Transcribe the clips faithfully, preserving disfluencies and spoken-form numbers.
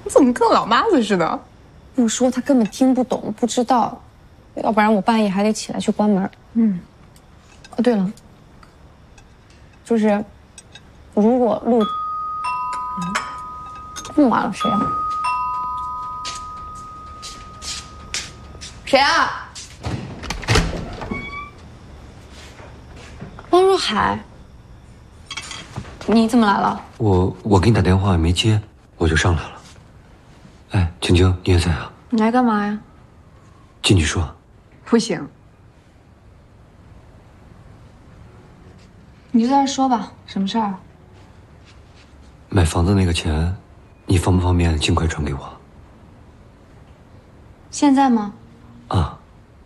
你怎么跟老妈子似的？ 不说他根本听不懂，不知道，要不然我半夜还得起来去关门。嗯。哦，对了，就是，如果录，嗯，这么晚了，谁啊？谁啊？汪若海，你怎么来了？ 我我给你打电话没接，我就上来了。哎，晴晴，你也在啊？ 你来干嘛呀？ 进去说。 不行。 你就在这说吧，什么事儿？ 买房子那个钱，你方不方便尽快转给我？ 现在吗？ 啊。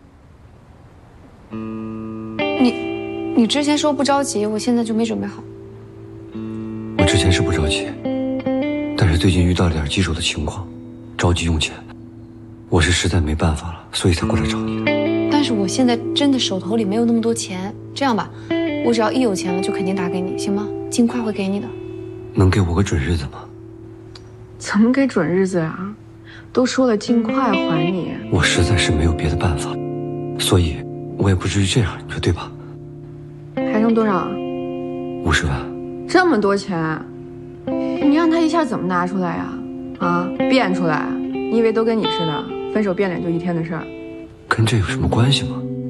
你，你之前说不着急，我现在就没准备好。 我之前是不着急，但是最近遇到了点棘手的情况，着急用钱，我是实在没办法了，所以才过来找你的。 但是我现在真的手头里没有那么多钱，这样吧，我只要一有钱了就肯定打给你，行吗？尽快会给你的。 能给我个准日子吗？ 怎么给准日子啊？都说了尽快还你。 我实在是没有别的办法，所以我也不至于这样，你说对吧？ 还剩多少啊？ 五十万。 这么多钱，你让他一下怎么拿出来呀？啊，变出来？你以为都跟你似的，分手变脸就一天的事儿？ 跟这有什么关系吗？